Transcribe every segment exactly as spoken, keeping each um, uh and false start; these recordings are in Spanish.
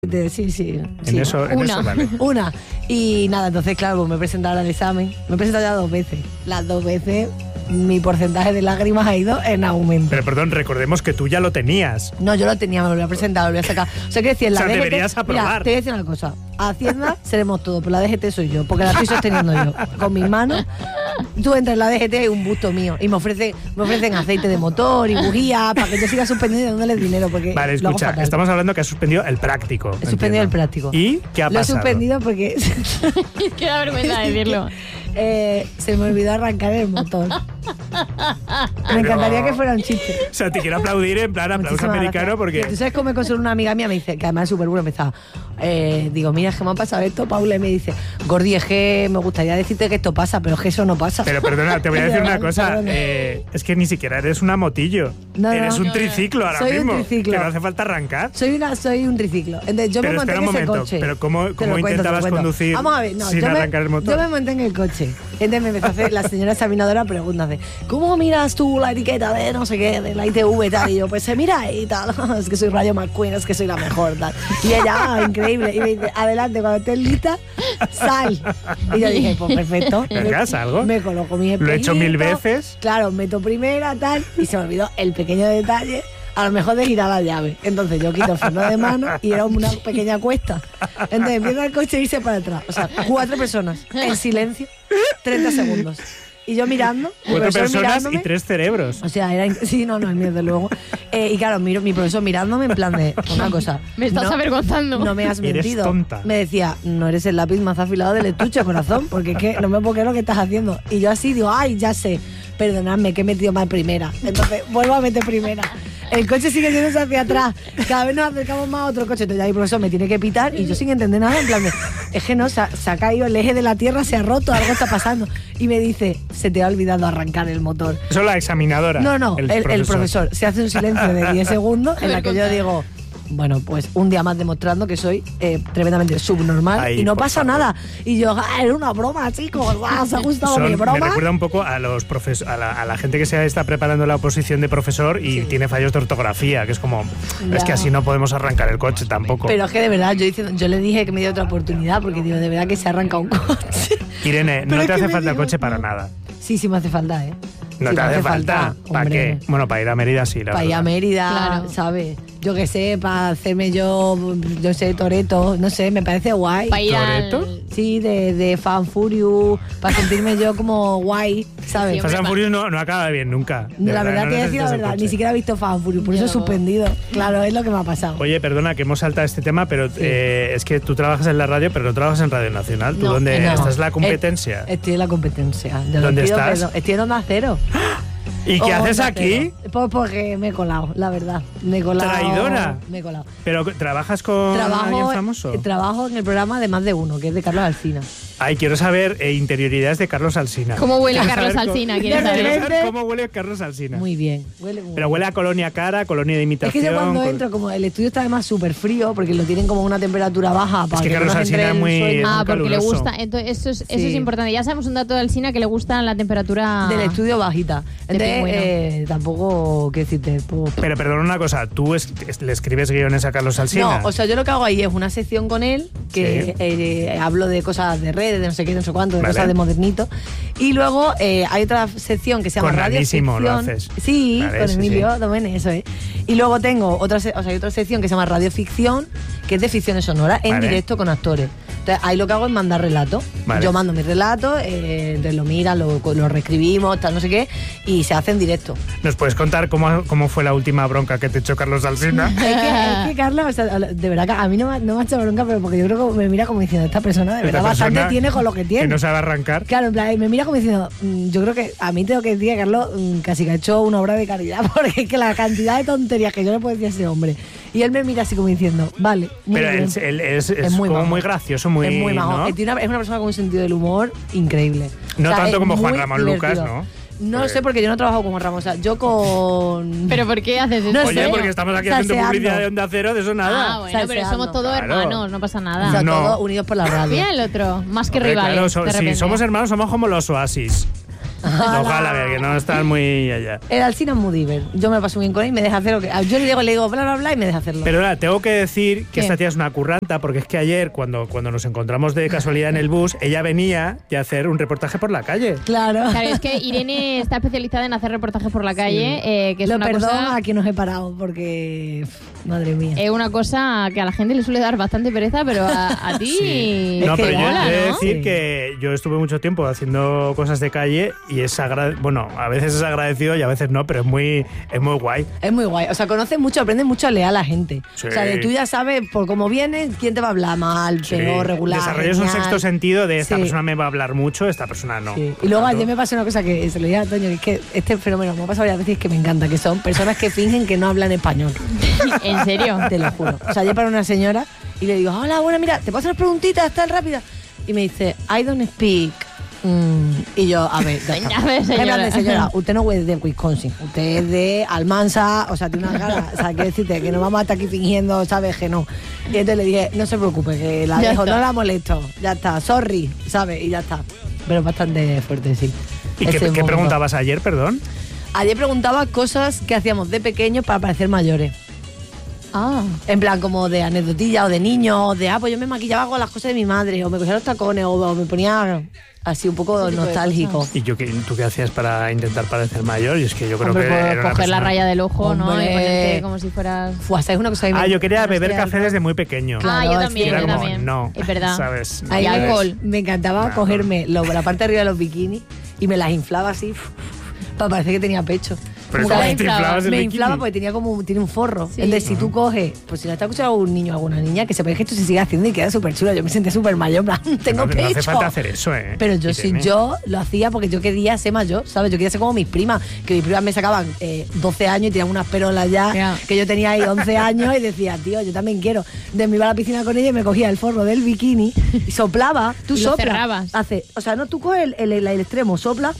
De, sí, sí. En sí. eso, en una, eso vale. Una. Y nada, entonces, claro, pues me he presentado al examen. Me he presentado ya dos veces. Las dos veces mi porcentaje de lágrimas ha ido en aumento. Pero perdón, recordemos que tú ya lo tenías. No, yo lo tenía, me lo voy a presentar, lo voy a sacar. O sea, que decir, en la O sea, D G T, deberías aprobar. Mira, te voy a decir una cosa. A Hacienda seremos todos, pero la D G T soy yo, porque la estoy sosteniendo yo. Con mis manos. Tú entras en la D G T y hay un busto mío. Y me ofrecen, me ofrecen aceite de motor y bujía para que yo siga suspendiendo y dándole dinero. Porque Vale, lo hago escucha, fatal. estamos hablando que has suspendido el práctico. He suspendido entiendo. el práctico. ¿Y qué ha Lo he pasado? suspendido porque Que da vergüenza decirlo. eh, se me olvidó arrancar el motor. Me encantaría que fuera un chiste. O sea, te quiero aplaudir en plan aplauso Muchísimas americano gracias. porque... ¿Tú sabes cómo me consoló una amiga mía? Me dice, que además es súper bueno, empezaba. Eh, digo, mira, es que me ha pasado esto, Paula, y me dice, Gordi, es que me gustaría decirte que esto pasa, pero es que eso no pasa. Pero perdona, te voy a decir una Perdona, cosa. perdona. eh, es que ni siquiera eres una motillo. No, eres no. un triciclo ahora Soy un mismo. triciclo. Que no hace falta arrancar. Soy una, soy un triciclo. Entonces yo Pero me monté espera en un ese momento, coche. pero ¿cómo- Te cómo lo cuento, te lo intentabas cuento. conducir Vamos a ver, no, sin yo me- arrancar el motor? Yo me monté en el coche. Entonces me empezó a hacer la señora examinadora preguntas de ¿cómo miras tú la etiqueta de no sé qué, de la I T V y tal? Y yo, pues se mira ahí y tal. Es que soy Rayo McQueen, es que soy la mejor, tal. Y ella, ah, increíble. Y me dice, adelante, cuando estés lista, sal. Y yo dije, pues perfecto. Venga, salgo. Me coloco mis Lo he hecho mil espejitos, veces. Claro, meto primera, tal. Y se me olvidó el pequeño detalle. A lo mejor de girar la llave. Entonces yo quito el freno de mano y era una pequeña cuesta. Entonces empieza el coche a irse para atrás. O sea, cuatro personas en silencio, treinta segundos. Y yo mirando, mi Cuatro profesor personas mirándome. y tres cerebros. O sea, era... in- Sí, no, no, el mío, desde luego. Eh, y claro, miro, mi profesor mirándome en plan de... Una cosa. Me estás no, avergonzando. No me has Eres mentido. tonta. Me decía, no eres el lápiz más afilado del estuche, corazón, porque es que no me puedo creer lo que estás haciendo. Y yo así digo, ay, ya sé, perdonadme que he metido mal primera. Entonces, vuelvo a meter primera. El coche sigue yéndose hacia atrás. Cada vez nos acercamos más a otro coche. Entonces ya mi profesor me tiene que pitar y yo sin entender nada, en plan de, es que no, se ha, se ha caído el eje de la tierra, se ha roto, algo está pasando. Y me dice, se te ha olvidado arrancar el motor. Eso es la examinadora. No, no, el, el profesor. profesor. Se hace un silencio de diez segundos en la que yo digo, bueno, pues un día más demostrando que soy eh, tremendamente subnormal. Ay, y no por pasa favor. nada. Y yo, ah, era una broma, chicos, ah, ¿os ha gustado Son- mi me broma? recuerda un poco a los profes a, la, a la gente que se está preparando la oposición de profesor y Sí. tiene fallos de ortografía, que es como, Ya. es que así no podemos arrancar el coche tampoco. Pero es que de verdad, yo, diciendo, yo le dije que me dio otra oportunidad porque digo, de verdad que se arranca un coche. Irene, Pero no es te que hace me falta el digo, coche para no. nada. Sí, sí me hace falta, ¿eh? No Sí, te me hace falta. ¿Para hombre. qué? Bueno, para ir a Mérida sí, la Para ir a verdad. Mérida, Claro. ¿sabes? Yo qué sé, para hacerme yo, yo sé, Toreto, no sé, me parece guay. Para ir al... ¿Toretto? Sí, de, de Fan Furious, para sentirme yo como guay, ¿sabes? Sí, Fast and hombre, Furious no, no acaba bien nunca. De la verdad, no te voy a decir la necesitas el verdad, coche. ni siquiera he visto Fan Furious, por eso he Yo- suspendido. Claro, es lo que me ha pasado. Oye, perdona que hemos saltado este tema, pero eh, es que tú trabajas en la radio, pero no trabajas en Radio Nacional. ¿Tú No, dónde no. estás? ¿La competencia? Eh, Estoy en la competencia. Yo ¿Dónde pido estás? perdón. Estoy en Onda Cero. ¿Y qué O haces Onda aquí? Cero. Pues porque me he colado, la verdad. Me he colado. Traidora. Me he colado. ¿Pero trabajas con alguien Trabajo, famoso? eh, trabajo en el programa de Más de Uno, que es de Carlos Alsina. Ay, quiero saber eh, interioridades de Carlos Alsina. ¿Cómo huele Quiero Carlos saber co- Alsina? ¿Quieres De saber? Quiero repente- saber cómo huele Carlos Alsina. Muy bien. Huele muy Pero bien. huele a colonia cara, colonia de Es imitación. que yo cuando col- entro, como el estudio está además súper frío, porque lo tienen como a una temperatura baja para que que, no Carlos nos entre Alsina es el muy- sueño Ah, porque le caluroso. gusta. Entonces, eso es, eso Sí. es importante. Ya sabemos un dato de Alsina que le gusta la temperatura del estudio bajita. Entonces, pingüino. eh, tampoco, qué decirte, pues, Pero perdona una cosa, ¿tú es- es- le escribes guiones a Carlos Alsina? no, o sea, yo lo que hago ahí es una sección con él, que Sí. eh, hablo de cosas de redes, de no sé qué, no sé cuánto, de Vale. cosas de modernito. Y luego eh, hay otra sección que se llama Con Radio Ranísimo lo Ficción. haces. Sí, Vale, con sí, Emilio sí. Domene, eso es. Y luego tengo otra, se- o sea, hay otra sección que se llama Radio Ficción, que es de ficciones sonoras, en Vale. directo con actores. Entonces, ahí lo que hago es mandar relatos. Vale. Yo mando mis relatos, eh, entonces lo miran, lo, lo reescribimos, tal, no sé qué, y se hace en directo. ¿Nos puedes contar cómo, cómo fue la última bronca que te echó Carlos Alsina? Es que, es que Carlos, o sea, de verdad que a mí no me, no me ha hecho bronca, pero porque yo creo que me mira como diciendo, esta persona de Esta verdad bastante persona tiene con lo que tiene. Que no sabe arrancar. Claro, en plan, me mira como diciendo, mm, yo creo que a mí tengo que decir que Carlos mm, casi que ha hecho una obra de caridad, porque es que la cantidad de tonterías que yo le puedo decir a ese hombre. Y él me mira así como diciendo, vale, muy Pero bien. él, él es, es Es muy como majo. muy gracioso, muy... es muy majo. ¿no? Eh, tiene una- es una persona con un sentido del humor increíble. No O sea, tanto es como Juan muy Ramón Lucas, divertido. ¿no? No lo Pues- sé porque yo no trabajo con Juan Ramón. O sea, yo con... ¿Pero por qué haces eso? No Oye, sé. porque estamos aquí haciendo Salseando. publicidad de Onda Cero, de eso nada. Ah, bueno, pero Salseando. somos todos Claro. hermanos, no pasa O nada. sea, No. todos unidos por la radio. Mira el otro, más que Hombre, rivales. claro, so- de si repente. somos hermanos, somos como los Oasis. Los Gallagher, que no están muy allá. El Alsina es muy diver. Yo me lo paso bien con él y me deja hacer lo que... Yo le digo, le digo bla, bla, bla y me deja hacerlo. Pero ahora, tengo que decir que ¿Qué? esta tía es una curranta, porque es que ayer, cuando, cuando nos encontramos de casualidad en el bus, ella venía de hacer un reportaje por la calle. Claro. Claro, es que Irene está especializada en hacer reportajes por la calle, eh, que es Lo una perdón cosa... a quien os he parado porque... pff, madre mía. Es una cosa que a la gente le suele dar bastante pereza, pero a, a ti Sí. No, Es que pero yo mola, he de ¿no? decir Sí. que yo estuve mucho tiempo haciendo cosas de calle y es agra- bueno, a veces es agradecido y a veces no, pero es muy, es muy guay. Es muy guay. O sea, conoces mucho, aprendes mucho a leer a la gente. Sí. O sea, de tú ya sabes por cómo vienes, quién te va a hablar mal, Sí. peor, regular. Desarrollas un genial. sexto sentido de esta Sí. persona me va a hablar mucho, esta persona no. Sí. Por Y luego tanto, ayer me pasó una cosa que se lo dije a Toño, que es que este fenómeno me ha pasado varias veces que me encanta, que son personas que fingen que no hablan español. ¿En serio? Te lo juro. O sea, ayer para una señora y le digo, hola, bueno, mira, te puedo hacer preguntitas tan rápidas. Y me dice, I don't speak. Mm, y yo, a ver, ya está. A ver, En plan señora. de, señora, usted no es de Wisconsin, usted es de Almansa, o sea, tiene una cara, o sea, quiero decirte que no vamos a estar aquí fingiendo, ¿sabes? Que no. Y entonces le dije, no se preocupe, que la Ya dejo, está. no la molesto, ya está, sorry, ¿sabes? Y ya está. Pero es bastante fuerte, sí. ¿Y Ese qué, qué momento. preguntabas ayer, perdón? Ayer preguntaba cosas que hacíamos de pequeños para parecer mayores. Ah, En plan, como de anecdotilla o de niño, o de, ah, pues yo me maquillaba con las cosas de mi madre, o me cogía los tacones, o, o me ponía así un poco Ese tipo de nostálgico. cosas. ¿Y yo, qué- tú qué hacías para intentar parecer mayor? Y es que yo creo hombre, que por era una coger la persona- raya del ojo, ¿no? Hombre. Y ponerte como si fueras... Fua, ¿sabes una cosa que me- Ah, yo quería me beber hostia, café ¿no? desde muy pequeño. Claro, ah, yo es también, que yo era como, también. no, Es verdad. ¿sabes? A mí Y me- alcohol. Me encantaba No, cogerme lo- la parte de arriba de los bikinis y me las inflaba así para parecer que tenía pecho. Pero Como ¿cómo que te inflaba? inflabas el me bikini? inflaba porque tenía como un- tiene un forro. Sí. Entonces, si tú coges, pues si no está escuchando algún niño o alguna niña, que sepáis que esto se sigue haciendo y queda súper chulo. Yo me sentí súper mayor, en plan, tengo no, pecho. no hace falta hacer eso, ¿eh? Pero yo sí, Irene. yo lo hacía porque yo quería ser mayor, ¿sabes? Yo quería ser como mis primas, que mis primas me sacaban eh, doce años y tenían unas perolas ya, Ya. que yo tenía ahí once años y decía, tío, yo también quiero. Entonces me iba a la piscina con ella y me cogía el forro del bikini y soplaba, tú Y lo soplas. cerrabas. Hace, o sea, no, tú coges el, el, el- el extremo, sopla,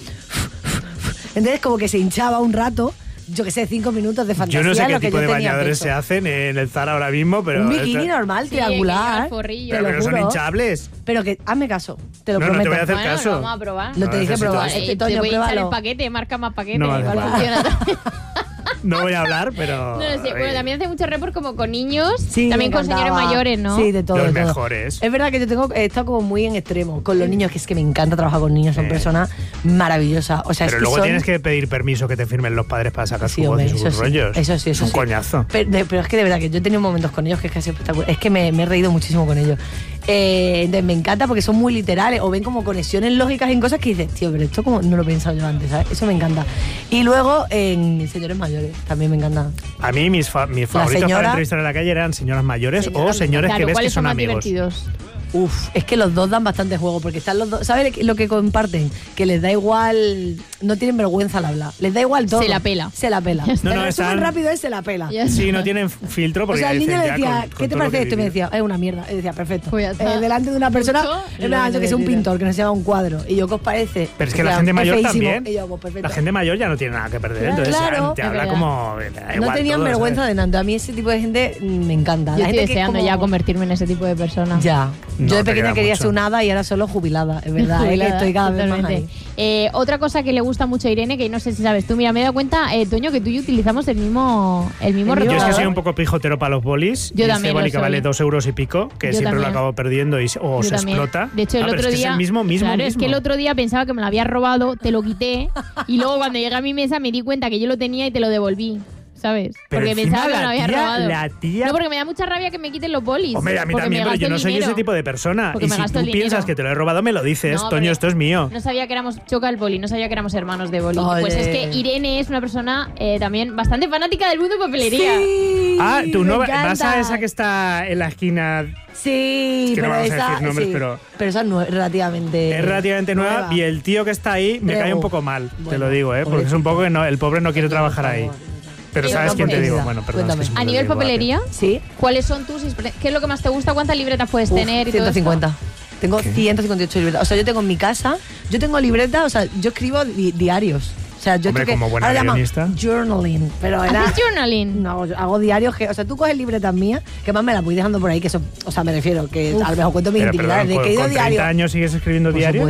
entonces como que se hinchaba un rato, yo que sé, cinco minutos de fantasía. Yo no sé en qué lo que tipo yo de tenía bañadores pecho. se hacen en el Zara ahora mismo, pero... Un bikini esto- normal, Sí, que lleva triangular. el forrillo. te Pero, lo pero son juro. hinchables. Pero que, hazme caso, te lo No, no te prometo. voy a hacer Bueno, caso. lo vamos a probar. Lo No te dije necesito probar. eso. Este Eh, Toño, te voy a echar pruébalo. el paquete, marca más paquete. No me hace igual falta. funciona. No voy a hablar, pero... No, no sé, bueno, también hace mucho report como con niños, Sí, también me con señores encantaba. mayores, ¿no? Sí, de todo. Los de todo. mejores. Es verdad que yo tengo, he estado como muy en extremo con los niños, que es que me encanta trabajar con niños, son Sí. personas maravillosas. O sea, Pero es que luego son- tienes que pedir permiso que te firmen los padres para sacar Sí, su voz hombre, y sus eso sí. rollos. Eso sí, Es eso un sí. coñazo. Pero, de- pero es que de verdad que yo he tenido momentos con ellos que es casi espectacular. Es que me, me he reído muchísimo con ellos. Eh, entonces me encanta porque son muy literales o ven como conexiones lógicas en cosas que dices, tío, pero esto como no lo he pensado yo antes, ¿sabes? Eso me encanta. Y luego en señores mayores también me encanta. A mí mis, fa- mis favoritos señora- para entrevistar en la calle eran señoras mayores Señoras o señores Claro, que ves que ¿cuáles son más amigos. divertidos? Uf, es que los dos dan bastante juego porque están los dos. ¿Sabes lo que comparten? Que les da igual, no tienen vergüenza al hablar. Les da igual todo. Se la pela. Se la pela. Ya está. El No, no, resumen están- rápido es se la pela. Ya está. Sí, no tienen filtro O porque sea, el niño dicen le ya decía, con- ¿qué con te todo lo parece que esto? Y me viví. decía, es una mierda. Y decía, perfecto. Pues ya está. Eh, delante de una persona, Justo, y en plan, lo yo que sé, un divertido. pintor que nos lleva un cuadro. Y yo, ¿qué os parece? Pero es que O la sea, gente es mayor feísimo. también. Y yo, pues perfecto. La gente mayor ya no tiene nada que perder, entonces Claro, te es habla verdad. como... le da No igual tenían todo, vergüenza ¿sabes? de nada. A mí ese tipo de gente mm, me encanta. Yo La estoy gente que es deseando como- ya convertirme en ese tipo de persona. Ya. No, yo de te pequeña queda quería mucho. ser un hada y ahora solo jubilada. Es verdad, es que Jubilada, estoy cada vez más totalmente. ahí. Eh, otra cosa que le gusta mucho a Irene, que no sé si sabes tú, mira, me he dado cuenta, eh, Toño, que tú y yo utilizamos el mismo, el mismo El mismo Yo es que rotador. soy un poco pijotero para los bolis. Yo y también este boli lo que vale soy. dos euros y pico, que Yo siempre también. lo acabo perdiendo y, se- o Yo se también. explota. De hecho, el Ah, pero otro es que día. es el mismo, mismo, claro, es mismo. que el otro día pensaba que me lo había robado, te lo quité y luego cuando llegué a mi mesa me di cuenta que yo lo tenía y te lo devolví. ¿Sabes? Pero porque encima pensaba que me la lo había tía- robado. la tía- No, porque me da mucha rabia que me quiten los bolis. Hombre, a mí porque también, me pero yo gasto no el soy dinero. ese tipo de persona. Porque Y me si gasto tú el piensas dinero. que te lo he robado, me lo dices. No, Toño, pero esto es mío. No sabía que éramos, choca el boli, no sabía que éramos hermanos de boli. Ole. Pues es que Irene es una persona eh, también bastante fanática del mundo papelería. Sí, Ah, tú me no vas encanta. a esa que está en la esquina. Sí, Es que no pero vamos a esa, decir nombres, sí, pero- esa es nue- relativamente Es relativamente nueva, y el tío que está ahí me Rego. cae un poco mal, te Bueno, lo digo, ¿eh? Porque es un poco que no, el pobre no quiere trabajar ahí. Pero Eh, ¿sabes no, quién te porque- digo? Bueno, perdón. Cuéntame. es que A siempre nivel digo, papelería, Sí. ¿cuáles son tus inspre- ¿Qué es lo que más te gusta? ¿Cuántas libretas puedes Uf, tener? Y todo ciento cincuenta. esto? Tengo ciento cincuenta y ocho libretas. O sea, yo tengo en mi casa, yo tengo libretas, o sea, yo escribo di- diarios. O sea, yo Hombre, tengo que- como buena ahora llaman guionista. journaling, pero era ¿Haces journaling? no, hago, hago diarios que, o sea, tú coges libretas mías, que más me las voy dejando por ahí, que son, o sea, me refiero que Uf. a lo mejor cuento mis Pero, intimidades, perdón, de que he ido con diario. treinta años sigues escribiendo Por diarios. supuesto.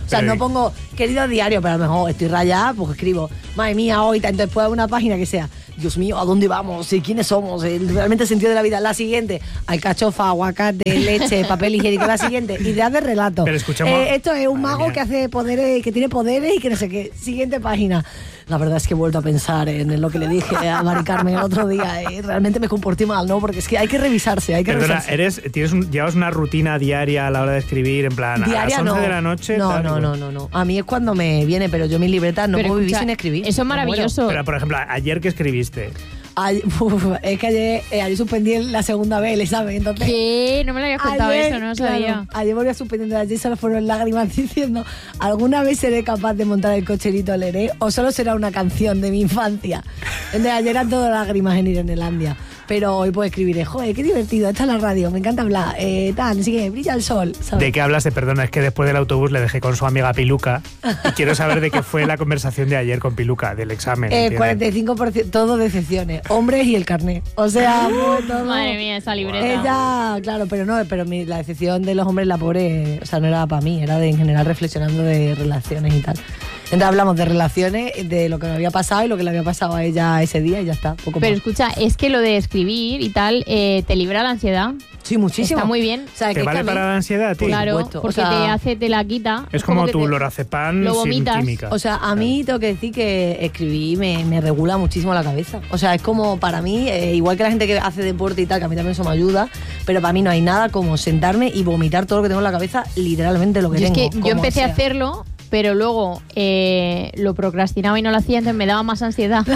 O sea, Pero- no pongo querido diario, pero a lo mejor estoy rayada, pues escribo, madre mía, hoy, tal. Entonces puedo una página que sea, Dios mío, ¿a dónde vamos? ¿Y quiénes somos? El, realmente el sentido de la vida. La siguiente, alcachofa, aguacate, leche, papel higiénico. La siguiente, ideas de relato. Pero escuchamos- Eh, esto es un Madre mago mía. que hace poderes, que tiene poderes y que no sé qué. Siguiente página. La verdad es que he vuelto a pensar en lo que le dije a Mari Carmen el otro día. Y realmente me comporté mal, ¿no? Porque es que hay que revisarse, hay que Perdona, revisarse. eres, tienes un- ¿llevas una rutina diaria a la hora de escribir? En plan, a las Diaria once no. de la noche. No, tal, no, y no, bueno. no, no. A mí es cuando me viene, pero yo mis libretas no Pero puedo vivir escucha, sin escribir. Eso es Me muero. maravilloso. Pero, por ejemplo, ayer que escribiste. Ay, uf, es que ayer, eh, ayer suspendí la segunda vez el examen, entonces... ¿Qué? No me lo habías contado Ayer, eso, no lo claro, sabía. ayer volví a suspender, ayer solo fueron lágrimas diciendo, ¿alguna vez seré capaz de montar el cocherito Leré o solo será una canción de mi infancia? Entonces ayer eran todo lágrimas en Irenelandia. Pero hoy pues escribiré, joder, qué divertido, esta es la radio, me encanta hablar, eh, tal, así que brilla el sol, ¿sabes? ¿De qué hablaste? Perdona, es que después del autobús le dejé con su amiga Piluca y quiero saber de qué fue la conversación de ayer con Piluca, del examen. Eh, ¿entiendes? cuarenta y cinco por ciento, todo decepciones, hombres y el carnet. O sea, pues, todo... Madre mía, esa libreta. Ella, claro, pero no, pero mi- la decepción de los hombres, la pobre, o sea, no era para mí, era de en general reflexionando de relaciones y tal. Entonces hablamos de relaciones, de lo que me había pasado y lo que le había pasado a ella ese día y ya está, poco Pero más. escucha, es que lo de escribir y tal eh, te libra la ansiedad. Sí, muchísimo. Está muy bien. O sea, que ¿Te es que vale a mí- para la ansiedad a ti? Claro, supuesto, o porque sea, te hace, te la quita. Es como que tu te- lorazepam lo sin vomitas. química. O sea, a mí tengo que decir que escribir me, me regula muchísimo la cabeza. O sea, es como para mí, eh, igual que la gente que hace deporte y tal, que a mí también eso me ayuda, pero para mí no hay nada como sentarme y vomitar todo lo que tengo en la cabeza, literalmente lo que Yo es tengo. que yo como empecé sea. a hacerlo, pero luego eh, lo procrastinaba y no lo hacía, entonces me daba más ansiedad.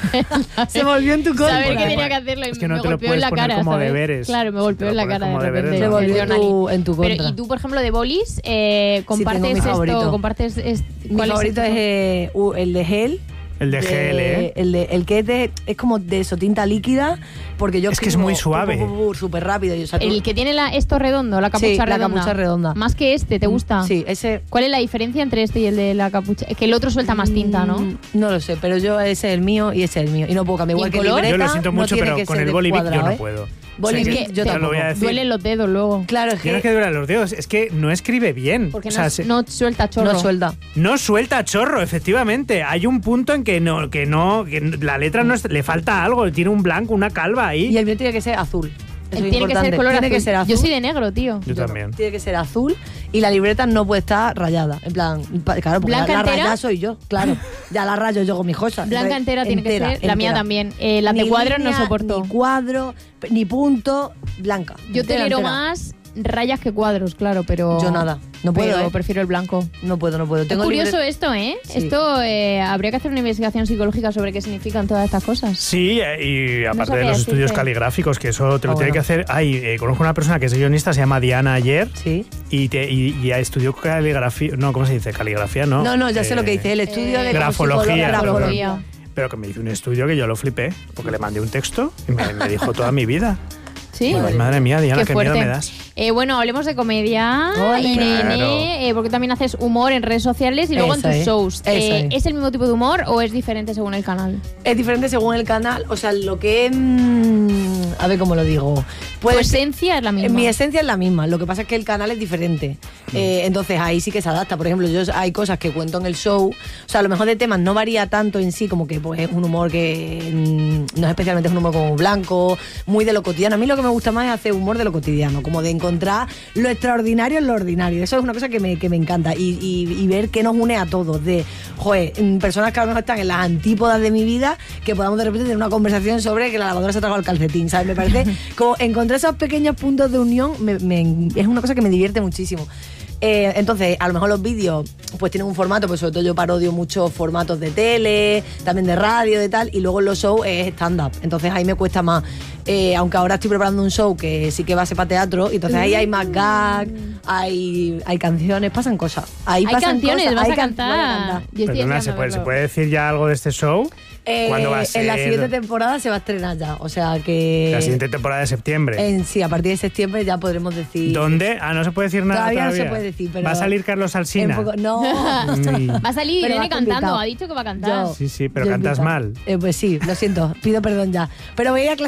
Se volvió en tu contra. Saber que Porque- tenía que hacerlo y es que me no te lo golpeó en puedes la poner cara. como ¿sabes? deberes. Claro, me Si golpeó te lo en la pones cara de como deberes, repente. Se no. volvió de en tu, adrenalina. en tu contra. Pero, y tú, por ejemplo, de bolis, eh, compartes mi esto, favorito. compartes es- Mi ¿cuál favorito es, tu- eh, uh, el de gel. El de gel, ¿eh? El, de, el que es, de, es como de eso, tinta líquida, porque yo Es que es escribo muy suave. pu, pu, pu, pu, súper rápido. Y, o sea, tú- El que tiene la, esto redondo, la capucha Sí, la redonda. capucha redonda. Más que este, ¿te gusta? Sí, ese... ¿Cuál es la diferencia entre este y el de la capucha? Es que el otro suelta más tinta, ¿no? Mm, No lo sé, pero yo ese es el mío y ese es el mío. Y no puedo cambiar. ¿Y Igual en que color? libreta, Yo lo siento no mucho, tiene pero que con ser el de Bolivic yo cuadrado, no ¿eh? puedo. Bolivic, Es que yo te- te lo voy a tampoco. decir. Duelen los dedos luego. Claro, es Tienes que que durar los dedos. Es que no escribe bien. Porque O no, sea, se- no suelta chorro. no suelta. No suelta chorro, efectivamente. Hay un punto en que no, que no, que la letra no es- le falta algo, tiene un blanco, una calva ahí. Y el mío tiene que ser azul. Eso es Tiene que importante. ser color Tiene azul. que ser azul. Yo soy de negro, tío. Yo Yo no. también. Tiene que ser azul y la libreta no puede estar rayada. En plan, pa- claro, porque ¿Blanca la, la entera? rayada soy yo, claro. Ya la rayo yo con mis cosas. Blanca Entonces, entera tiene que ser. La mía entera. también. Eh, las de Ni cuadros no línea, soporto. Ni cuadro, p- ni punto, blanca. Yo Entera, tolero entera. más rayas que cuadros, claro, pero. Yo nada, no puedo, Pero ¿eh? prefiero el blanco. No puedo, no puedo. Es Tengo curioso libre- esto, ¿eh? Sí. Esto eh, habría que hacer una investigación psicológica sobre qué significan todas estas cosas. Sí, eh, y aparte sabía de los decirte. estudios caligráficos, que eso te lo Ah, tiene bueno. que hacer. Ay, eh, conozco una persona que es guionista, se llama Diana Ayer, Sí. y, te, y, y estudió caligrafía. No, ¿cómo se dice? Caligrafía, ¿no? No, no, ya sé Eh, lo que dice. El estudio eh, de como grafología, psicóloga, perdón. grafología. Pero que me hizo un estudio que yo lo flipé, porque le mandé un texto y me, me dijo toda mi vida. Sí. Ay, madre mía, Diana, Qué qué, miedo fuerte. me das. Eh, bueno, hablemos de comedia. Ole. Irene, Claro. eh, porque también haces humor en redes sociales y luego Eso en tus es, shows. eso Eh, es. ¿Es el mismo tipo de humor o es diferente según el canal? Es diferente según el canal. O sea, lo que es. mm, a ver cómo lo digo. Tu Pues esencia es la misma. mi esencia es la misma. Lo que pasa es que el canal es diferente. Eh, entonces ahí sí que se adapta. Por ejemplo, yo hay cosas que cuento en el show. O sea, a lo mejor de temas no varía tanto en sí, como que pues es un humor que mm, no es especialmente un humor como blanco, muy de lo cotidiano. A mí lo que me gusta más es hacer humor de lo cotidiano, como de encontrar lo extraordinario en lo ordinario. Eso es una cosa que me, que me encanta. Y, y- y ver qué nos une a todos. De, joder, mm, personas que a lo mejor están en las antípodas de mi vida, que podamos de repente tener una conversación sobre que la lavadora se ha tragado el calcetín, ¿sabes? Me parece como encontrar esos pequeños puntos de unión me- me- es una cosa que me divierte muchísimo. Eh, entonces, a lo mejor los vídeos pues tienen un formato, pues sobre todo yo parodio muchos formatos de tele, también de radio, de tal, y luego en los shows es stand-up. Entonces ahí me cuesta más. Eh, aunque ahora estoy preparando un show que sí que va a ser para teatro, y entonces ahí hay más gag, hay, hay canciones, pasan cosas. Ahí Hay pasan canciones, cosas, vas hay a can- voy a cantar. cantar. Yo estoy Perdona, ¿se deseando puede, ¿se verlo. puede decir ya algo de este show? Eh, ¿Cuándo va a ser? En la siguiente temporada se va a estrenar ya, o sea que... La siguiente temporada de septiembre. En, sí, a partir de septiembre ya podremos decir... ¿Dónde? Ah, no se puede decir nada Todavía todavía. no se puede decir, pero... ¿Va a salir Carlos en Alsina? poco- No. Uy. Va a salir Pero Irene vas a cantando, invitado. ha dicho que va a cantar. Yo- Sí, sí, pero yo cantas invitado. mal. Eh, pues sí, lo siento, pido perdón ya. Pero voy a ir a clases de canto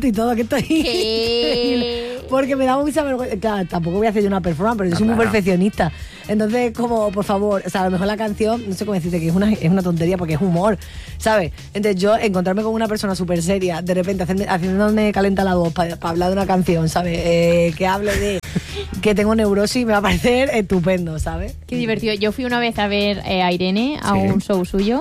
foto y todo, que estoy... ¿Qué? Porque me da mucha vergüenza. Claro, tampoco voy a hacer yo una performance, pero yo soy muy Claro. perfeccionista. Entonces, como, por favor, o sea, a lo mejor la canción, no sé cómo decirte, que es una, es una tontería porque es humor, ¿sabes? Entonces yo, encontrarme con una persona súper seria, de repente hacerme- haciéndome calenta la voz para hablar de una canción, ¿sabes? Eh, que hable de que tengo neurosis, me va a parecer estupendo, ¿sabes? Qué divertido. Yo fui una vez a ver eh, a Irene a Sí. un show suyo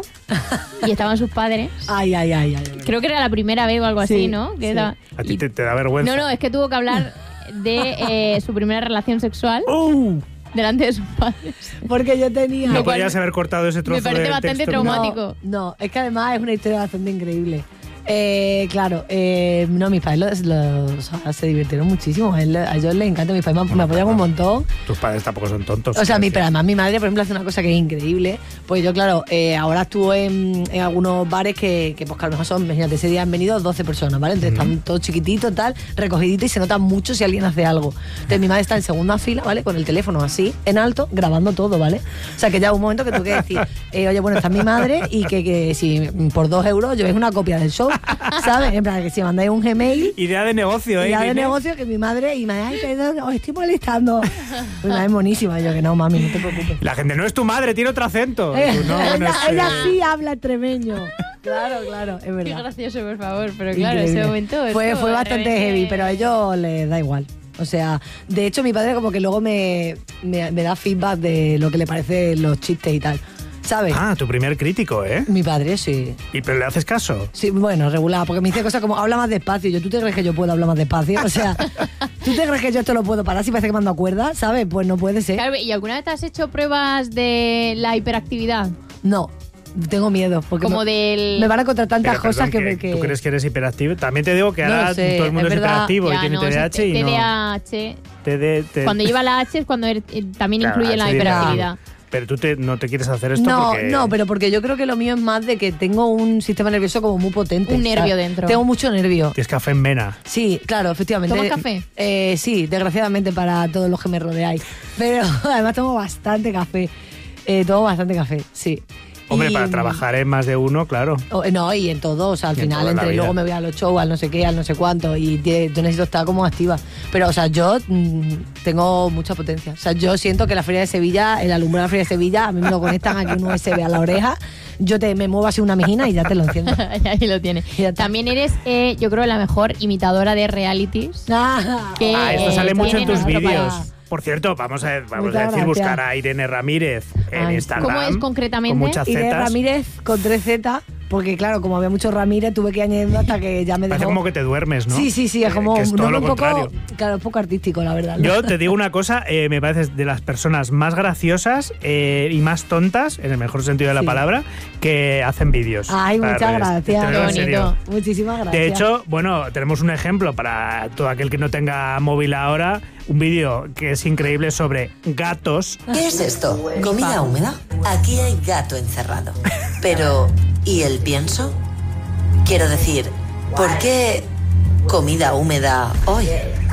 y estaban sus padres. Ay, ay, ay, ay. ay. Creo que era la primera vez o algo así, Sí, ¿no? Que sí. era- A ti y- te, te da vergüenza. No, no, es que tuvo que hablar de eh, su primera relación sexual ¡Uh! delante de sus padres. Porque yo tenía... No Lo cual podías haber cortado ese trozo me parece del bastante texto. traumático. No, no, es que además es una historia bastante increíble. Eh, claro, eh, no, mis padres los, los- o sea, se divirtieron muchísimo. A, él- a ellos les encanta, mis padres me, me apoyan un montón. Tus padres tampoco son tontos. O sea, mi, quiero pero además mi madre, por ejemplo, hace una cosa que es increíble. Pues yo, claro, eh, ahora actúo en, en algunos bares que, que, pues, que a lo mejor son, imagínate, ese día han venido doce personas, ¿vale? Entonces están todos chiquititos, tal, recogiditos y se nota mucho si alguien hace algo. Entonces mi madre está en segunda fila, ¿vale? Con el teléfono así, en alto, grabando todo, ¿vale? O sea, que ya un momento que tú que decir, eh, oye, bueno, está mi madre y que, que si por dos euros llevéis una copia del show, ¿sabes? En plan, que si mandáis un Gmail... Idea de negocio, ¿eh? Ya de Irene? negocio que mi madre y me ay, perdón, os estoy molestando. Mi madre es monísima, yo que no, mami, no te preocupes. La gente no es tu madre, tiene otro acento. Eh, Tú, no, no ella, es, ella eh, sí habla extremeño. Claro, claro, es Qué verdad. gracioso, por favor. Pero claro, Increíble. ese momento... es Fue, como fue de bastante repente- heavy, pero a ellos les da igual. O sea, de hecho mi padre como que luego me, me, me da feedback de lo que le parece los chistes y tal. ¿Sabes? Ah, tu primer crítico, ¿eh? Mi padre, sí. ¿Y pero le haces caso? Sí, bueno, regular, porque me dice cosas como habla más despacio. Yo, ¿tú te crees que yo puedo hablar más despacio? O sea, ¿tú te crees que yo esto lo puedo parar si parece que me ando a cuerda? ¿Sabes? Pues no puede ser. Claro, ¿y alguna vez te has hecho pruebas de la hiperactividad? No, tengo miedo. Porque Como me, del... me van a contar tantas Pero, perdón, cosas que, me... Que... ¿Tú crees que eres hiperactivo? También te digo que No ahora lo sé, todo el mundo es es, verdad. hiperactivo y Ya, tiene no, T D A H ese y no... T D A H. T D te- Cuando lleva la H es cuando er- eh, también Claro, incluye la H dirá, hiperactividad. Pero tú te- no te quieres hacer esto No, porque... no, pero porque yo creo que lo mío es más de que tengo un sistema nervioso como muy potente. Un ¿sabes? nervio dentro. Tengo mucho nervio. Tienes café en vena. Sí, claro, efectivamente. ¿Tomas café? Eh, sí, desgraciadamente para todos los que me rodeáis. Pero además tomo bastante café. Eh, tomo bastante café, sí. Hombre, Y, para mm, trabajar en más de uno, claro. o- no, y en todo, o sea, al Y en final, todo en la entre vida. luego me voy a los shows, al no sé qué, al no sé cuánto, y tie- yo necesito estar como activa. Pero, o sea, yo mm, tengo mucha potencia. O sea, yo siento que la Feria de Sevilla, el alumbrado de la Feria de Sevilla, a mí me lo conectan aquí un U S B a la oreja, yo te me muevo así una mejina y ya te lo enciendo. Ahí lo tiene. Ya está. También eres, eh, yo creo, la mejor imitadora de realities. Ah, Que, Ah, esto eh, sale mucho en tienen tus otro vídeos. país. Por cierto, vamos a, vamos Muchas a decir, gracias. buscar a Irene Ramírez en Ay, Instagram. ¿Cómo es concretamente? Con muchas Irene zetas. Ramírez con tres Z, porque claro, como había muchos Ramírez, tuve que ir añadiendo hasta que ya me Parece dejó. como que te duermes, ¿no? Sí, sí, sí, es Eh, como que es todo un lo nombre un poco, contrario. claro, un poco artístico, la verdad. ¿no? Yo te digo una cosa, eh, me parece de las personas más graciosas eh, y más tontas, en el mejor sentido de la Sí. palabra, que hacen vídeos. Ay, para muchas redes. gracias. Te lo digo en Qué serio. bonito. Muchísimas gracias. De hecho, bueno, tenemos un ejemplo para todo aquel que no tenga móvil ahora, un vídeo que es increíble sobre gatos. ¿Qué es esto? ¿Comida húmeda? Aquí hay gato encerrado. Pero, ¿y el pienso? Quiero decir, ¿por qué comida húmeda hoy?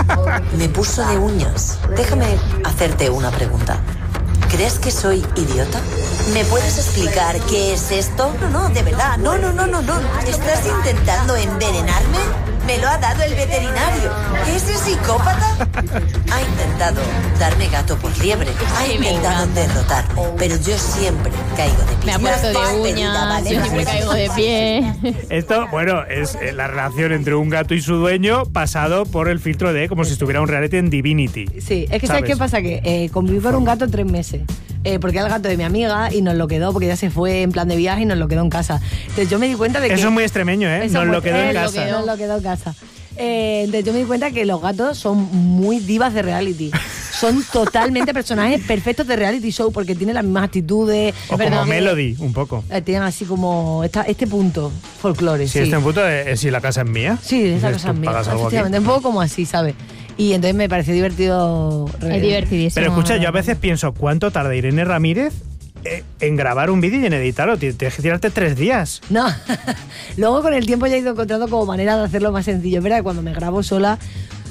Me puso de uñas. Déjame hacerte una pregunta. ¿Crees que soy idiota? ¿Me puedes explicar qué es esto? No, no, de verdad. No, no, no, no, no. ¿Estás intentando envenenarme? Me lo ha dado el veterinario. ¿Ese psicópata? Ha intentado darme gato por liebre. Ha Sí, me intentado encanta. derrotarme. Pero yo siempre caigo de pie. Me ha puesto de Las uñas, perdida, ¿vale? yo siempre caigo de pie. Esto, bueno, es eh, la relación entre un gato y su dueño pasado por el filtro de como si estuviera un reality en Divinity. Sí, es que ¿sabes, ¿Sabes? qué pasa? Que eh, conviví con un gato tres meses. Eh, porque era el gato de mi amiga y nos lo quedó, porque ya se fue en plan de viaje y nos lo quedó en casa. Entonces yo me di cuenta de que... Eso es muy extremeño, ¿eh? Eso Nos fue- lo quedó en él casa. Nos lo quedó en casa. Eh, entonces yo me di cuenta que los gatos son muy divas de reality. Son totalmente personajes perfectos de reality show porque tienen las mismas actitudes. O ¿verdad? como Que, Melody, un poco. eh, tienen así como esta- este punto folclore. Si sí. este punto es si la casa es mía. Sí, esa Dices, cosa es ¿tú mía. pagas algo aquí? Efectivamente, un poco como así, ¿sabes? Y entonces me pareció divertido. Es divertidísimo. Pero escucha, yo a veces pienso, ¿cuánto tarda Irene Ramírez eh, en grabar un vídeo y en editarlo? Tienes que tirarte tres días. No, luego con el tiempo ya he ido encontrando como manera de hacerlo más sencillo. Es verdad que cuando me grabo sola uf,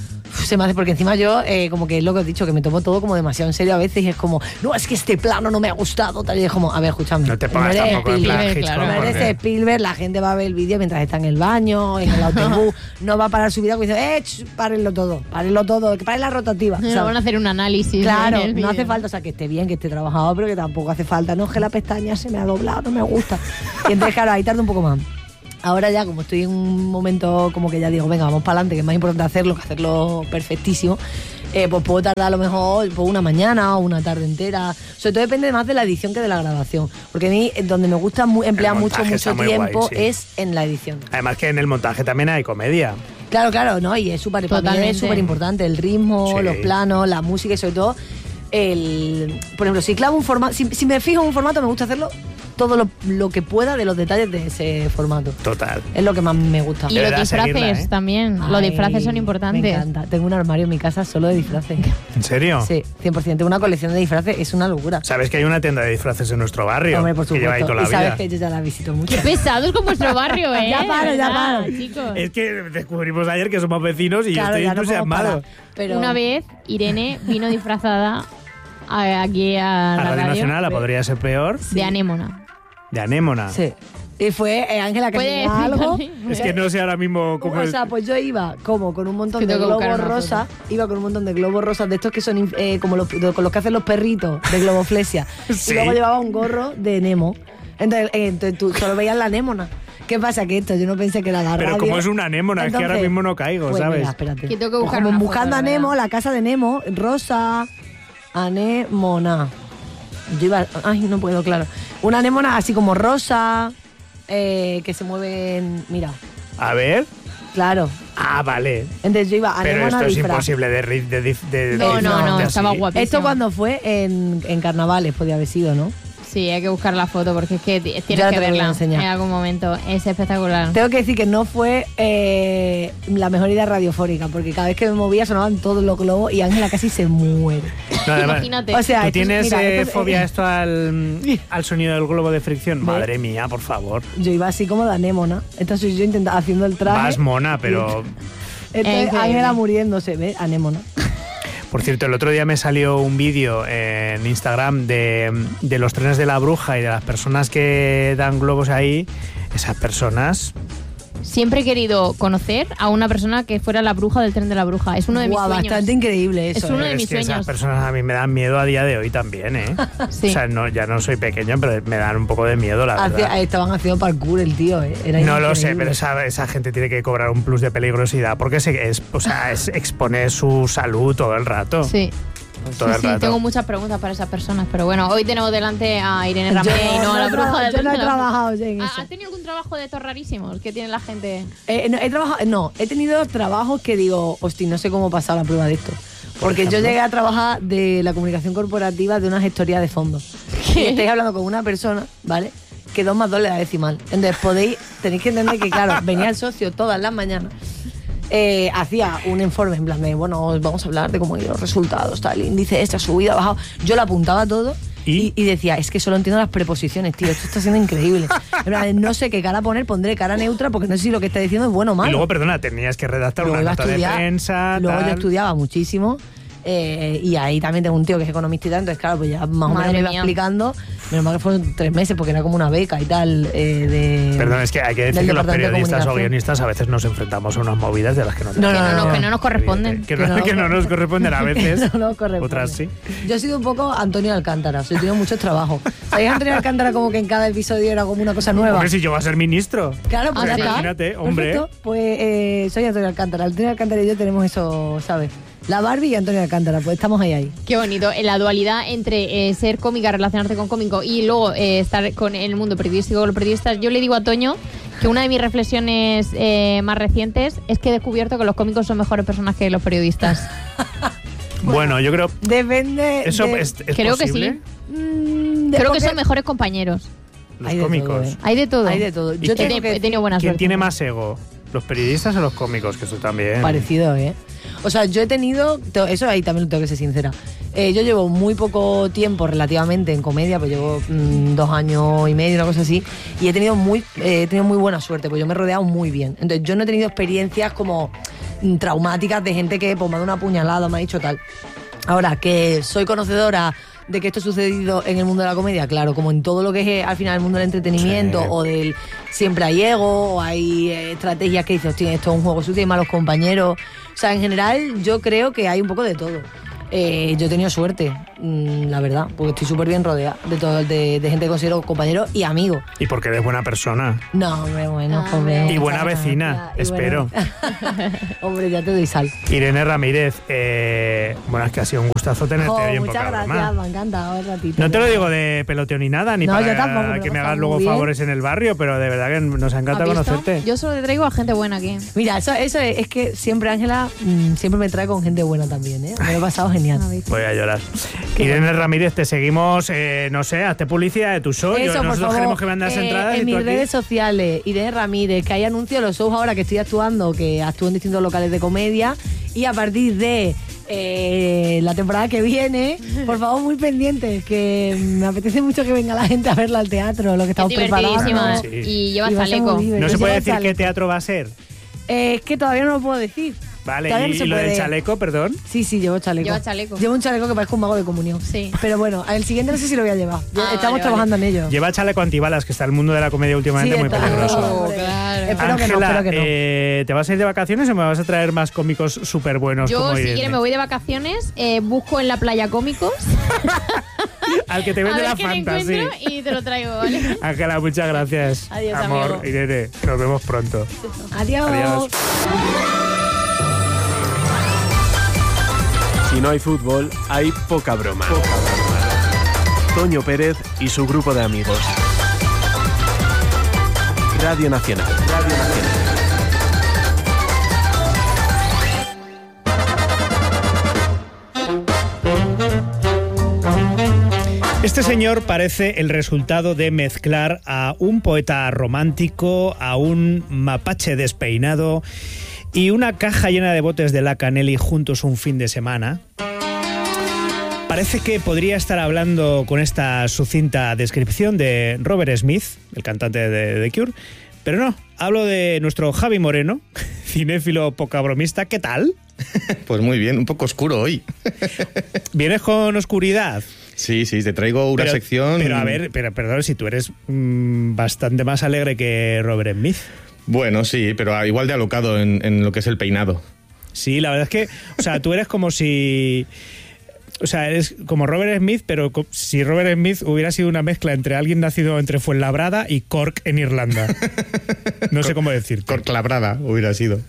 sé, me hace, porque encima yo, eh, como que es lo que he dicho, que me tomo todo como demasiado en serio a veces y es como, no, es que este plano no me ha gustado, tal, y es como, a ver, escúchame. No te pongas no eres tampoco en plan Spielberg, Hitchcock, claro, no eres porque- Spielberg, la gente va a ver el vídeo mientras está en el baño, en el autobús, no va a parar su vida como diciendo, eh, ch, párenlo todo, párenlo todo, que paren la rotativa. No ¿sabes? van a hacer un análisis. Claro, en el no vídeo. hace falta, o sea, que esté bien, que esté trabajado, pero que tampoco hace falta. No, es que la pestaña se me ha doblado, no me gusta. Y entonces, claro, ahí tarda un poco más. Ahora ya, como estoy en un momento como que ya digo, venga, vamos para adelante, que es más importante hacerlo que hacerlo perfectísimo, eh, pues puedo tardar a lo mejor pues, una mañana o una tarde entera. Sobre todo depende más de la edición que de la grabación. Porque a mí, eh, donde me gusta mu- emplear El mucho, montaje está mucho muy tiempo guay, sí. es en la edición. Además que en el montaje también hay comedia. Claro, claro, ¿no? Y es súper, para mí Totalmente. es súper importante el ritmo, Sí. los planos, la música y sobre todo el... Por ejemplo, si clavo un formato, si, si me fijo en un formato me gusta hacerlo todo lo, lo que pueda de los detalles de ese formato. Total. Es lo que más me gusta. Y De los verdad, disfraces seguirla, ¿eh? también. los Ay, disfraces son importantes. Me encanta. Tengo un armario en mi casa solo de disfraces. ¿En serio? Sí, cien por ciento. Tengo una colección de disfraces, es una locura. ¿Sabes que hay una tienda de disfraces en nuestro barrio? Hombre, por que lleva ahí supuesto. toda Y la sabes vida. que yo ya la visito mucho. Qué pesados con vuestro barrio, ¿eh? Ya paro, ya ¿Verdad, paro. chicos? Es que descubrimos ayer que somos vecinos y Claro, yo ya estoy no podemos entusiasmado. parar. Pero Una vez Irene vino disfrazada a- aquí a, A la Radio radio Nacional la podría ser peor. de anémona. De anémona. Sí. Y fue eh, Ángela que me ¿Puede diga algo. explicarle? Es que no sé ahora mismo cómo O es. sea, pues yo iba como con un montón Es que de tengo que buscar globos una rosas, iba con un montón de globos rosas de estos que son eh, como los, con los que hacen los perritos de globoflesia. Sí. Y luego llevaba un gorro de Nemo. Entonces, eh, entonces tú solo veías la anémona. ¿Qué pasa? Que esto yo no pensé que era la Pero radio. como es una anémona, es que ahora mismo no caigo, pues ¿sabes? Mira, espérate. Que tengo que Pues buscar como una buscando foto, a de Nemo, verdad. la casa de Nemo, rosa, anémona. Yo iba, ay, no puedo, claro. Una anémona así como rosa, eh, que se mueven, mira, A ver. claro. Ah, vale. Entonces yo iba Pero anémona esto es disfraz. imposible de, ri- de, dif- de- No, de- no, no, de estaba así. guapísimo. Esto cuando fue en, en carnavales, podía haber sido, ¿no? Sí, hay que buscar la foto porque es que ti- Ya tienes te que la voy a verla enseñar. en algún momento. Es espectacular. Tengo que decir que no fue eh, la mejor idea radiofónica, porque cada vez que me movía sonaban todos los globos y Ángela casi se muere. No, además, Imagínate. O sea, ¿Tú esto- tienes mira, eh, esto es- fobia a esto al, al sonido del globo de fricción? ¿Ve? Madre mía, por favor. Yo iba así como de anémona. Entonces yo intentaba haciendo el traje. Vas mona, pero... Entonces Increíble. Ángela muriéndose, ¿ves? Anémona. Por cierto, el otro día me salió un vídeo en Instagram de, de los trenes de la bruja y de las personas que dan globos ahí. Esas personas... Siempre he querido conocer a una persona que fuera la bruja del tren de la bruja. Es uno de mis Guau, sueños. bastante increíble eso. Es uno ¿eh? de es mis que esas sueños. personas a mí me dan miedo a día de hoy también, ¿eh? Sí. O sea, no, ya no soy pequeño, pero me dan un poco de miedo, la Hacía- verdad. estaban haciendo parkour el tío, ¿eh? Era No lo sé, increíble. pero esa, esa gente tiene que cobrar un plus de peligrosidad porque se, es, o sea, es, expone su salud todo el rato. Sí. Todo Sí, el sí, rato. tengo muchas preguntas para esas personas, pero bueno, hoy tenemos delante a Irene Ramé Yo y no a la he bruja traba- del yo tren no he de la- trabajado ya en ¿Ha- eso. ¿Has tenido algún trabajo de estos rarísimos que tiene la gente? Eh, no, he trabajado, no, he tenido trabajos que digo, hostia, no sé cómo pasar la prueba de esto. Porque yo ejemplo? llegué a trabajar de la comunicación corporativa de una gestoría de fondos. Y estáis hablando con una persona, ¿vale? Que dos más dos le da decimal. Entonces podéis, tenéis que entender que, claro, venía el socio todas las mañanas. Eh, hacía un informe en plan de, bueno, os vamos a hablar de cómo han ido los resultados, tal, índice este, ha subido, ha bajado. Yo lo apuntaba todo ¿Y? y, y decía, es que solo entiendo las preposiciones, tío, esto está siendo increíble. En plan de, no sé qué cara poner, pondré cara neutra porque no sé si lo que está diciendo es bueno o malo. Y luego, perdona, tenías que redactar Luego una iba a nota de estudiar, prensa. Luego yo tal. estudiaba muchísimo. eh, y ahí también tengo un tío que es economista y tal, entonces claro, pues ya más o menos Madre me iba mía. explicando. Menos mal que fueron tres meses porque era como una beca y tal. eh, de, Perdón, es que hay que decir del que los Departamento de periodistas o Comunicación. guionistas a veces nos enfrentamos a unas movidas de las que no No, tenemos que, no, no, no, no. que no nos corresponden. Que, Que no, no- que no nos corresponden a veces. No, no corresponde. Otras sí. Yo he sido un poco Antonio Alcántara, o sea, he tenido muchos trabajos. ¿Sabéis Antonio Alcántara como que en cada episodio era como una cosa nueva? Hombre, si yo voy a ser ministro. Claro, pues Ah, ya sí. está. Imagínate, hombre. Perfecto. Pues eh, soy Antonio Alcántara. Antonio Alcántara y yo tenemos eso, ¿sabes? La Barbie y Antonio Alcántara, pues estamos ahí ahí. Qué bonito. En la dualidad entre eh, ser cómica, relacionarte con cómico y luego eh, estar con en el mundo periodístico con los periodistas. Yo le digo a Toño que una de mis reflexiones eh, más recientes es que he descubierto que los cómicos son mejores personas que los periodistas. Bueno, yo creo. Depende. ¿Eso de- es, es Creo que posible? sí. Mm, de- Creo que porque- son mejores compañeros. Los Hay de cómicos. todo, ¿eh? Hay de todo. Hay de todo. Yo ¿Y tengo He, que he tenido buena ¿Quién suerte. tiene más ego? ¿Los periodistas o los cómicos? Que eso también. Parecido, ¿eh? O sea, yo he tenido, to- eso ahí también lo tengo que ser sincera. Eh, yo llevo muy poco tiempo relativamente en comedia, pues llevo mm, dos años y medio, una cosa así, y he tenido muy, eh, he tenido muy buena suerte, pues yo me he rodeado muy bien. Entonces yo no he tenido experiencias como mm, traumáticas de gente que pues, me ha dado una puñalada, me ha dicho tal. Ahora, que soy conocedora de que esto ha sucedido en el mundo de la comedia, claro, como en todo lo que es eh, al final el mundo del entretenimiento, sí. o del siempre hay ego, o hay eh, estrategias que dices, hostia, esto es un juego sucio, hay malos compañeros. O sea, en general yo creo que hay un poco de todo. Eh, yo he tenido suerte, mmm, la verdad, porque estoy súper bien rodeada de, todo, de, de gente que considero compañeros y amigos. Y porque eres buena persona. No, hombre, bueno, Ah, joven. Y buena vecina, y espero. Bueno. Hombre, ya te doy sal. Irene Ramírez, eh, bueno, es que ha sido un gustazo tenerte Oh, hoy en muchas Poca gracias, Broma. me ha encantado el ratito. No te lo digo de peloteo ni nada, ni No, para yo tampoco, me que lo me he hagas pasado luego muy bien. favores en el barrio, pero de verdad que nos encanta ¿Has visto? conocerte. Yo solo te traigo a gente buena aquí. Mira, eso, eso es, es que siempre Ángela mmm, siempre me trae con gente buena también, ¿eh? Me lo he pasado genial. Voy a llorar. Irene Ramírez, te seguimos, eh, no sé, hazte publicidad de tu show. Yo- Eso, por nosotros favor, queremos que mandas eh, entradas y en tú mis aquí. redes sociales, Irene Ramírez, que hay anuncios de los shows ahora que estoy actuando, que actúo en distintos locales de comedia, y a partir de eh, la temporada que viene, por favor, muy pendientes, que me apetece mucho que venga la gente a verla al teatro, lo que Es estamos preparando. divertidísima. Sí. Y lleva Y va a ser chaleco. muy divertido. No se Yo puede llevo decir qué chaleco. teatro va a ser. Eh, es que todavía no lo puedo decir. Vale, Todavía y, no se y lo del puede. chaleco, perdón. Sí, sí, llevo chaleco. Lleva chaleco. Llevo un chaleco que parezca un mago de comunión. Sí. Pero bueno, el siguiente no sé si lo voy a llevar. Ya Ah, Estamos vale, trabajando en ello. Lleva chaleco antibalas, que está el mundo de la comedia últimamente Sí, muy está- peligroso. hombre. claro. Espero que no, Ángela, espero que no. eh, ¿te vas a ir de vacaciones o me vas a traer más cómicos súper buenos Yo, como si Irene? quieres, me voy de vacaciones, eh, busco en la playa cómicos. Al que te a vende ver la qué me fantasy. encuentro y te lo traigo, ¿vale? Ángela, muchas gracias. Adiós, Amor, amigo. Irene, nos vemos pronto. Adiós. Adiós. Si no hay fútbol, hay poca broma. Poca broma. Toño Pérez y su grupo de amigos. Radio Nacional. Radio Nacional. Este señor parece el resultado de mezclar a un poeta romántico, a un mapache despeinado y una caja llena de botes de laca Nelly juntos un fin de semana. Parece que podría estar hablando con esta sucinta descripción de Robert Smith, el cantante de The Cure, pero no, hablo de nuestro Javi Moreno, cinéfilo poca bromista. ¿Qué tal? Pues muy bien, un poco oscuro hoy. ¿Vienes con oscuridad? Sí, sí, te traigo una pero, sección... Pero a ver, pero, perdón, si tú eres mmm, bastante más alegre que Robert Smith. Bueno, sí, pero igual de alocado en, en lo que es el peinado. Sí, la verdad es que, o sea, tú eres como si... O sea, eres como Robert Smith, pero co- si Robert Smith hubiera sido una mezcla entre alguien nacido entre Fuenlabrada y Cork en Irlanda. No sé cómo decirte. Cork Labrada hubiera sido.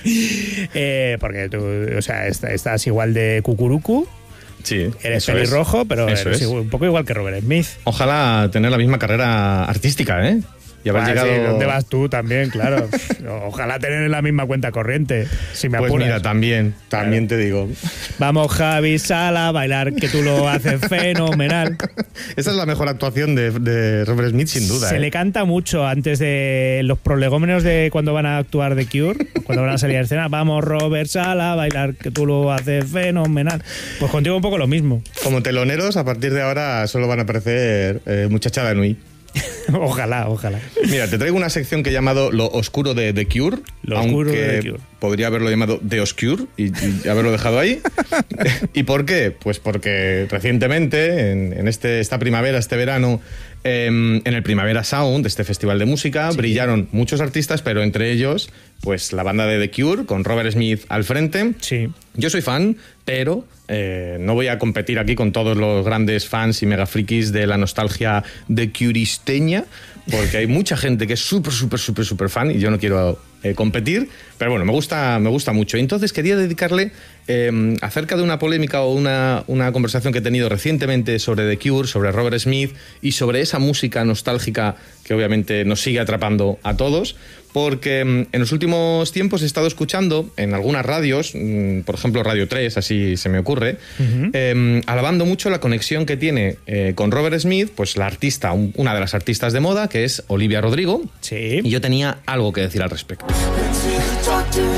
eh, porque tú, o sea, está- estás igual de cucurucu, Sí, eres eso pelirrojo, es. pero Eso eres es. igual- un poco igual que Robert Smith. Ojalá tener la misma carrera artística, ¿eh? Y haber Ah, llegado... sí, ¿dónde vas tú también? Claro. Ojalá tener la misma cuenta corriente, si me Pues apuras. mira, también, también te digo. Vamos, Javi, sal a bailar, que tú lo haces fenomenal. Esa es la mejor actuación de, de Robert Smith, sin duda. Se ¿eh? le canta mucho antes de los prolegómenos de cuando van a actuar The Cure, cuando van a salir a escena. Vamos, Robert, sal a bailar, que tú lo haces fenomenal. Pues contigo un poco lo mismo. Como teloneros, a partir de ahora solo van a aparecer eh, Muchachada Nui. Ojalá, ojalá. Mira, te traigo una sección que he llamado Lo Oscuro de The Cure. Lo Oscuro aunque de The Cure. podría haberlo llamado The Oscure y, y haberlo dejado ahí. ¿Y por qué? Pues porque recientemente, en, en este, esta primavera, este verano, eh, en el Primavera Sound, este festival de música, sí, brillaron muchos artistas, pero entre ellos, pues la banda de The Cure, con Robert Smith al frente. Sí. Yo soy fan, pero eh, no voy a competir aquí con todos los grandes fans y mega frikis de la nostalgia de Curisteña, porque hay mucha gente que es súper, súper, súper, súper fan y yo no quiero eh, competir, pero bueno, me gusta, me gusta mucho. Entonces quería dedicarle eh, acerca de una polémica o una, una conversación que he tenido recientemente sobre The Cure, sobre Robert Smith y sobre esa música nostálgica que obviamente nos sigue atrapando a todos, porque en los últimos tiempos he estado escuchando en algunas radios, por ejemplo Radio tres, así se me ocurre, uh-huh. eh, alabando mucho la conexión que tiene eh, con Robert Smith, pues la artista, un, una de las artistas de moda, que es Olivia Rodrigo. Sí. Y yo tenía algo que decir al respecto.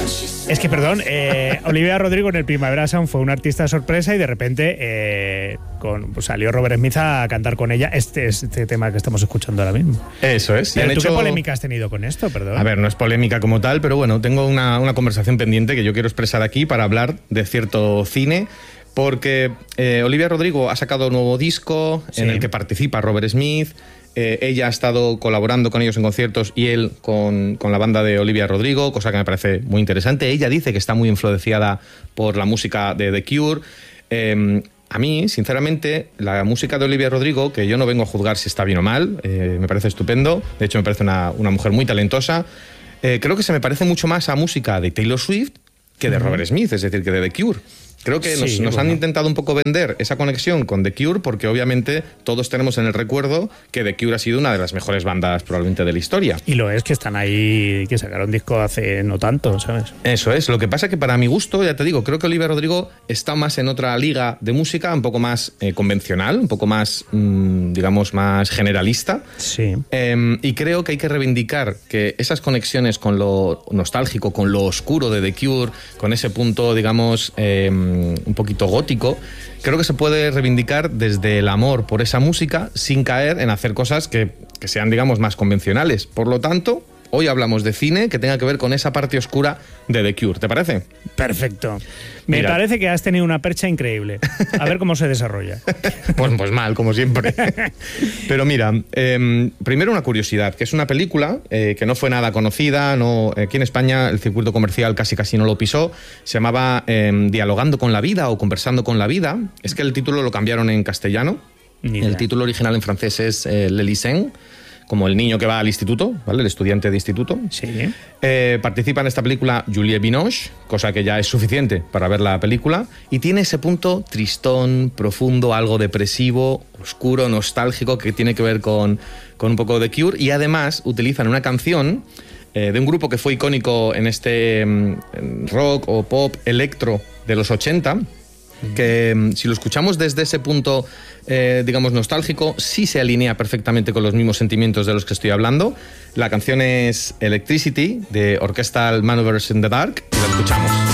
Es que, perdón, eh, Olivia Rodrigo en el Primavera Sound fue una artista sorpresa y de repente eh, con, pues salió Robert Smith a cantar con ella este, este tema que estamos escuchando ahora mismo. Eso es. Pero ¿tú hecho... qué polémica has tenido con esto? Perdón. A ver, no es polémica como tal, pero bueno, tengo una, una conversación pendiente que yo quiero expresar aquí para hablar de cierto cine. Porque eh, Olivia Rodrigo ha sacado un nuevo disco sí. en el que participa Robert Smith. Eh, ella ha estado colaborando con ellos en conciertos y él con, con la banda de Olivia Rodrigo, cosa que me parece muy interesante. Ella dice que está muy influenciada por la música de The Cure. Eh, a mí, sinceramente, la música de Olivia Rodrigo, que yo no vengo a juzgar si está bien o mal, eh, me parece estupendo. De hecho, me parece una, una mujer muy talentosa. Eh, creo que se me parece mucho más a música de Taylor Swift que de uh-huh. Robert Smith, es decir, que de The Cure. Creo que nos, sí, nos bueno. han intentado un poco vender esa conexión con The Cure porque obviamente todos tenemos en el recuerdo que The Cure ha sido una de las mejores bandas probablemente de la historia. Y lo es que están ahí, que sacaron disco hace no tanto, ¿sabes? Eso es. Lo que pasa que para mi gusto, ya te digo, creo que Olivia Rodrigo está más en otra liga de música, un poco más eh, convencional, un poco más, mmm, digamos, más generalista. Sí. Eh, y creo que hay que reivindicar que esas conexiones con lo nostálgico, con lo oscuro de The Cure, con ese punto, digamos... Eh, un poquito gótico, creo que se puede reivindicar desde el amor por esa música sin caer en hacer cosas que, que sean, digamos, más convencionales. Por lo tanto, hoy hablamos de cine que tenga que ver con esa parte oscura de The Cure. ¿Te parece? Perfecto. Me Mira. parece que has tenido una percha increíble. A ver cómo se desarrolla. Pues, pues mal, como siempre. Pero mira, eh, primero una curiosidad, que es una película eh, que no fue nada conocida, no, aquí en España el circuito comercial casi casi no lo pisó, se llamaba eh, Dialogando con la vida o Conversando con la vida. Es que el título lo cambiaron en castellano. El título original en francés es eh, Le Lycée, como el niño que va al instituto, ¿vale? El estudiante de instituto. Sí. Eh, participa en esta película Juliette Binoche, cosa que ya es suficiente para ver la película, y tiene ese punto tristón, profundo, algo depresivo, oscuro, nostálgico, que tiene que ver con, con un poco de Cure, y además utilizan una canción eh, de un grupo que fue icónico en este en rock o pop electro de los ochenta, que si lo escuchamos desde ese punto, eh, digamos, nostálgico, sí se alinea perfectamente con los mismos sentimientos de los que estoy hablando. La canción es Electricity, de Orchestral Manoeuvres in the Dark, y la escuchamos.